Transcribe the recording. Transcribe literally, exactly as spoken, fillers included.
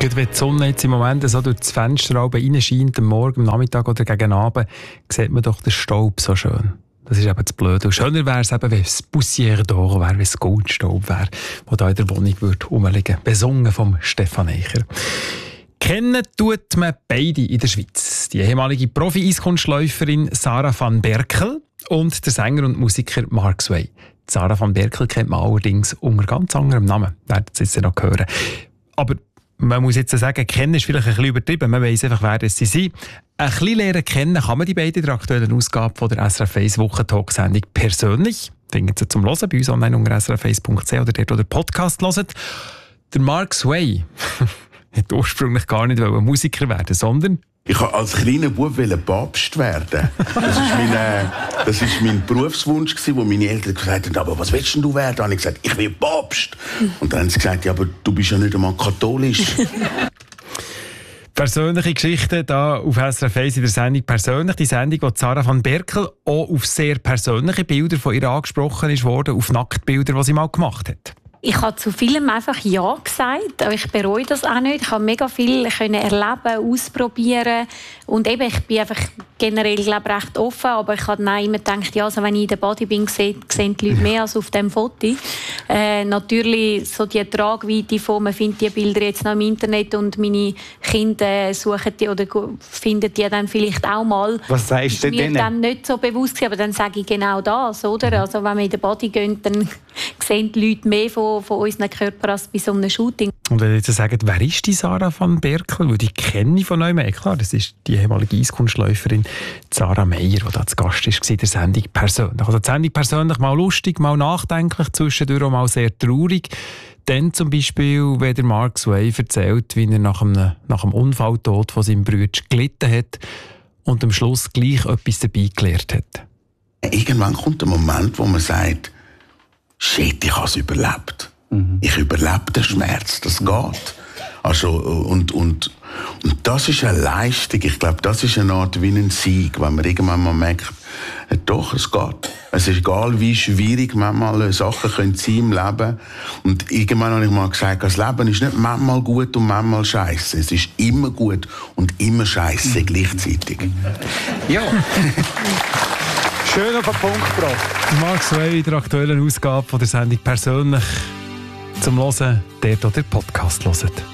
Gerade wenn die Sonne jetzt im Moment so durch das Fenster reinscheint, am Morgen, am Nachmittag oder gegen Abend, sieht man doch den Staub so schön. Das ist eben das Blöde. Und schöner wäre es eben, wenn es Poussière d'Or wäre, wenn es Goldstaub wäre, der da in der Wohnung würde rumliegen. Besungen vom Stefan Eicher. Kennen tut man beide in der Schweiz. Die ehemalige Profi-Eiskunstläuferin Sarah van Berkel und der Sänger und Musiker Mark Sway. Sarah van Berkel kennt man allerdings unter ganz anderem Namen. Werdet ihr jetzt noch hören. Aber man muss jetzt sagen, kennen ist vielleicht ein bisschen übertrieben. Man weiss einfach, wer das sie sind. Ein bisschen lernen kennen kann man die beiden in der aktuellen Ausgabe von der S R F eins Wochentalk-Sendung persönlich. Findet sie zum Hören bei uns online unter s r f eins punkt c h oder dort, wo der Podcast hört. Der Mark Sway wollte ursprünglich gar nicht Musiker werden, sondern ich wollte als kleiner Bub Papst werden. Das war mein, äh, das ist mein Berufswunsch, wo meine Eltern gesagt haben, aber was willst du werden? Dann habe ich gesagt, ich will Papst. Und dann haben sie gesagt, ja, aber du bist ja nicht einmal katholisch. Persönliche Geschichten da auf S R F eins in der Sendung «Persönlich». Die Sendung, wo Sarah van Berkel auch auf sehr persönliche Bilder von ihr angesprochen ist worden, auf Nacktbilder, die sie mal gemacht hat. Ich habe zu vielem einfach Ja gesagt, aber ich bereue das auch nicht. Ich habe mega viel können erleben, ausprobieren und eben, ich bin einfach generell, glaube ich, recht offen, aber ich habe dann immer gedacht, ja, also wenn ich in der Body bin, sehen, sehen die Leute mehr als auf dem Foto. Äh, natürlich so die Tragweite von, man findet die Bilder jetzt noch im Internet und meine Kinder suchen die oder finden die dann vielleicht auch mal. Was sagst du denn? Mir dann nicht so bewusst gewesen, aber dann sage ich genau das, oder? Also wenn wir in der Body gehen, dann sehen die Leute mehr von von unseren Körper als bei so einem Shooting. Und wenn ihr jetzt sagt, wer ist die Sarah van Berkel? Weil die kenne ich von euch mehr. Klar, das ist die ehemalige Eiskunstläuferin Sarah Meier, die da zu Gast war in der Sendung «Persönlich». Also die Sendung «Persönlich» mal lustig, mal nachdenklich, zwischendurch auch mal sehr traurig. Dann zum Beispiel, wenn der Mark Sway erzählt, wie er nach einem, nach einem Unfalltod von seinem Bruder gelitten hat und am Schluss gleich etwas dabei gelernt hat. Irgendwann kommt der Moment, wo man sagt, shit, ich habe es überlebt. Mhm. Ich überlebe den Schmerz, das geht. Also, und, und, und das ist eine Leistung. Ich glaube, das ist eine Art wie ein Sieg, wenn man irgendwann mal merkt, ja, doch, es geht. Es ist egal, wie schwierig manchmal Sachen können sein im Leben. Und irgendwann habe ich mal gesagt, das Leben ist nicht manchmal gut und manchmal scheiße. Es ist immer gut und immer scheiße mhm. gleichzeitig. Ja. Schön auf den Punkt gebracht. Mark Sway in der aktuellen Ausgabe von der Sendung «Persönlich» zum Hören, der, der den Podcast hört.